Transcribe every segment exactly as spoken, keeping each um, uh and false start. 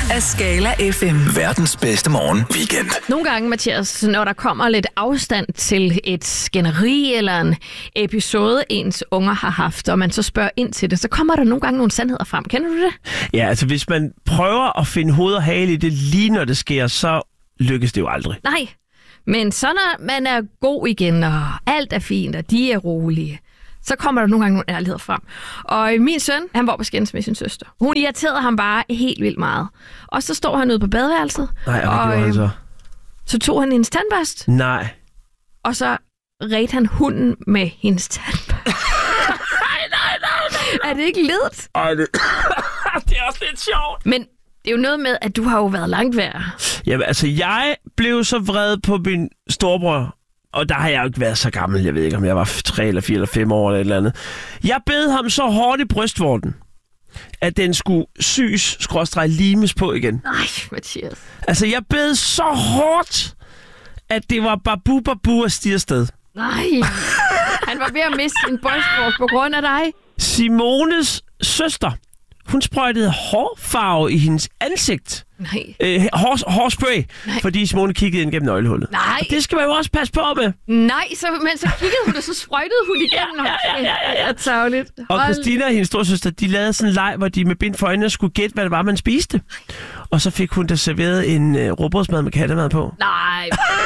af Skala F M. Verdens bedste morgen weekend. Nogle gange, Mathias, når der kommer lidt afstand til et skænderi eller en episode, ens unger har haft, og man så spørger ind til det, så kommer der nogle gange nogle sandheder frem. Kender du det? Ja, altså hvis man prøver at finde hoved og hale i det lige når det sker, så lykkes det jo aldrig. Nej, men så når man er god igen, og alt er fint, og de er rolige, så kommer der nogle gange nogle ærligheder frem. Og min søn, han var på skændes med sin søster. Hun irriterede ham bare helt vildt meget. Og så står han ude på badeværelset. Nej, og hvad gjorde han så? Så tog han hendes tandbørste, Nej. og så redte han hunden med hendes tandbørste. nej, nej, nej, nej. Er det ikke ledet? Ej, det... det er også lidt sjovt. Men det er jo noget med, at du har jo været langt værre. Jamen, altså, jeg blev så vred på min storebror. Og der har jeg jo ikke været så gammel. Jeg ved ikke, om jeg var tre eller fire eller fem år eller et eller andet. Jeg bed ham så hårdt i brystvorten, at den skulle syes, skråstreg limes på igen. Nej, Mathias. Altså, jeg bed så hårdt, at det var babu babu at stige afsted. Nej. Han var ved at miste sin brystvort på grund af dig. Simones søster, hun sprøjtede hårfarve i hendes ansigt. Nej. Øh, hår, hårspray, Nej. Fordi Simone kiggede ind gennem nøglehullet. Nej. Og det skal man jo også passe på med. Nej, så, men så kiggede hun, og så sprøjtede hun igennem. Ja, ja, ja, ja, ja. Tavligt. Og Christina og hendes storsøster, de lavede sådan en leg, hvor de med bind for øjnene skulle gætte, hvad det var, man spiste. Og så fik hun da serveret en uh, råbrødsmad med kattemad på. Nej.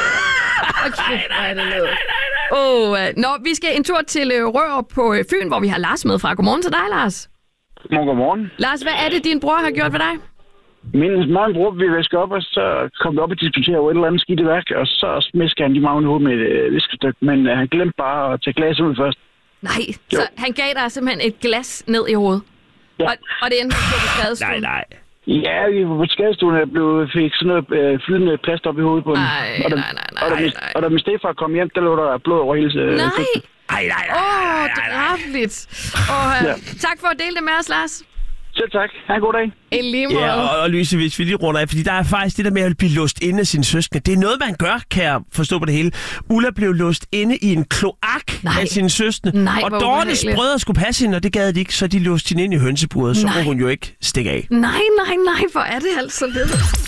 Okay, nej, nej, nej, nej. Oh, uh, nå, vi skal en tur til uh, Rørup på uh, Fyn, hvor vi har Lars med fra. Godmorgen til dig, Lars. Godmorgen, godmorgen. Lars, hvad er det, din bror har gjort ved dig? Min meget bror vil væske op, og så kom vi op og diskutere over et eller andet skidt i værk, og så smæsker han de magne i hovedet med et øh, viskestykke, men øh, han glemte bare at tage glas ud først. Nej, jo. Så han gav dig simpelthen et glas ned i hovedet? Ja. Og, og det endte på skadestuen? Nej, nej. Ja, vi var på skadestuen, og blev, fik sådan noget øh, flydende plast op i hovedet på den. Nej, og da, nej, nej, nej, og da, nej, min, nej. og da min stefar kom hjem, der lå der blod over hele øh, Nej! køkkenet. Nej, nej, nej. Åh, oh, drabligt. Og uh, Ja. tak for at dele det med os, Lars. Selv tak. Ha' en god dag. En lige måde. Ja, og, og Louise, hvis vi lige runder af, fordi der er faktisk det der med at blive låst inde af sine søskende. Det er noget, man gør, kan jeg forstå på det hele. Ulla blev låst inde i en kloak Nej. af sine søskende. Nej, og hvor Dortes ubehageligt. brødre skulle passe hende, og det gad de ikke, så de låste hende ind i hønseburet. Så Nej. kunne hun jo ikke stikke af. Nej, nej, nej, hvor er det altså lidt.